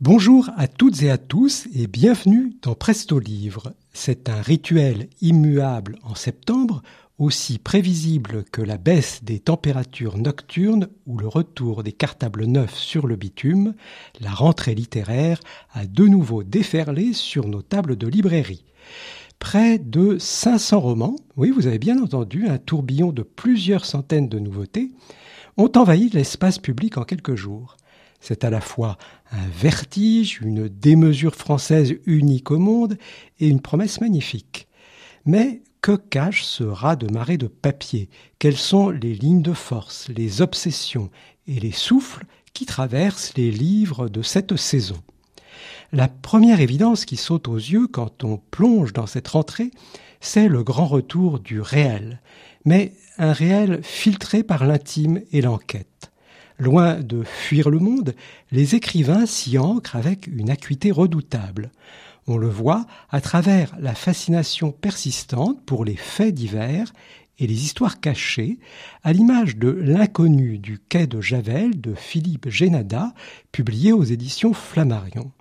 Bonjour à toutes et à tous et bienvenue dans Presto Livre. C'est un rituel immuable en septembre, aussi prévisible que la baisse des températures nocturnes ou le retour des cartables neufs sur le bitume. La rentrée littéraire a de nouveau déferlé sur nos tables de librairie. Près de 500 romans, oui vous avez bien entendu, un tourbillon de plusieurs centaines de nouveautés, ont envahi l'espace public en quelques jours. C'est à la fois un vertige, une démesure française unique au monde et une promesse magnifique. Mais que cache ce raz de marée de papier ? Quelles sont les lignes de force, les obsessions et les souffles qui traversent les livres de cette saison ? La première évidence qui saute aux yeux quand on plonge dans cette rentrée, c'est le grand retour du réel, mais un réel filtré par l'intime et l'enquête. Loin de fuir le monde, les écrivains s'y ancrent avec une acuité redoutable. On le voit à travers la fascination persistante pour les faits divers et les histoires cachées, à l'image de L'inconnu du quai de Javel de Philippe Génada, publié aux éditions Flammarion.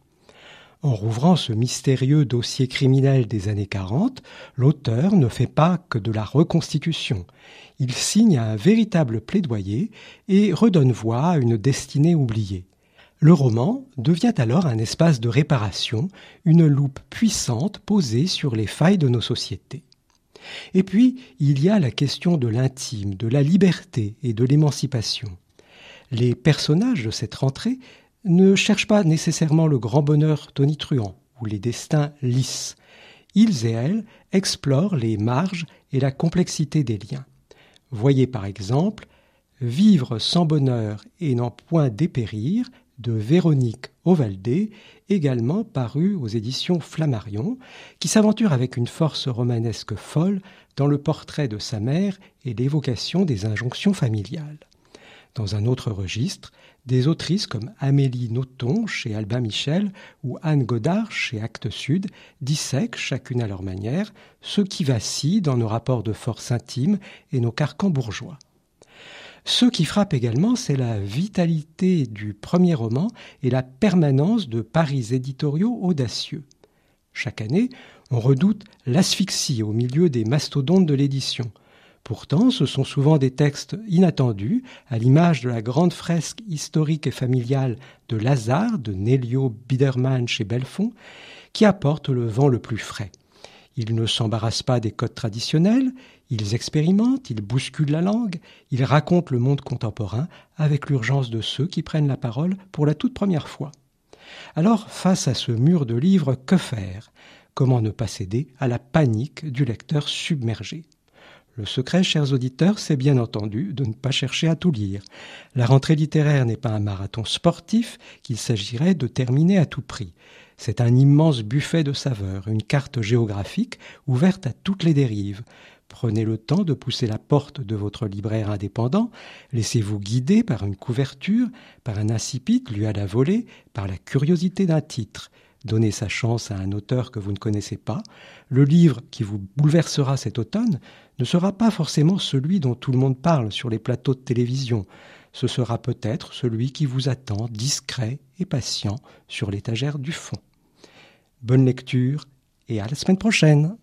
En rouvrant ce mystérieux dossier criminel des années 40, l'auteur ne fait pas que de la reconstitution. Il signe un véritable plaidoyer et redonne voix à une destinée oubliée. Le roman devient alors un espace de réparation, une loupe puissante posée sur les failles de nos sociétés. Et puis, il y a la question de l'intime, de la liberté et de l'émancipation. Les personnages de cette rentrée ne cherchent pas nécessairement le grand bonheur tonitruant ou les destins lisses. Ils et elles explorent les marges et la complexité des liens. Voyez par exemple « Vivre sans bonheur et n'en point dépérir » de Véronique Ovaldé, également paru aux éditions Flammarion, qui s'aventure avec une force romanesque folle dans le portrait de sa mère et l'évocation des injonctions familiales. Dans un autre registre, des autrices comme Amélie Nothomb chez Albin Michel ou Anne Godard chez Actes Sud dissèquent, chacune à leur manière, ce qui vacille dans nos rapports de force intimes et nos carcans bourgeois. Ce qui frappe également, c'est la vitalité du premier roman et la permanence de paris éditoriaux audacieux. Chaque année, on redoute l'asphyxie au milieu des mastodontes de l'édition. Pourtant, ce sont souvent des textes inattendus, à l'image de la grande fresque historique et familiale de Lazare de Nélio Biderman chez Belfond, qui apportent le vent le plus frais. Ils ne s'embarrassent pas des codes traditionnels, ils expérimentent, ils bousculent la langue, ils racontent le monde contemporain avec l'urgence de ceux qui prennent la parole pour la toute première fois. Alors, face à ce mur de livres, que faire ? Comment ne pas céder à la panique du lecteur submergé ? Le secret, chers auditeurs, c'est bien entendu de ne pas chercher à tout lire. La rentrée littéraire n'est pas un marathon sportif qu'il s'agirait de terminer à tout prix. C'est un immense buffet de saveurs, une carte géographique ouverte à toutes les dérives. Prenez le temps de pousser la porte de votre libraire indépendant, laissez-vous guider par une couverture, par un incipit lu à la volée, par la curiosité d'un titre. Donnez sa chance à un auteur que vous ne connaissez pas. Le livre qui vous bouleversera cet automne ne sera pas forcément celui dont tout le monde parle sur les plateaux de télévision. Ce sera peut-être celui qui vous attend discret et patient sur l'étagère du fond. Bonne lecture et à la semaine prochaine.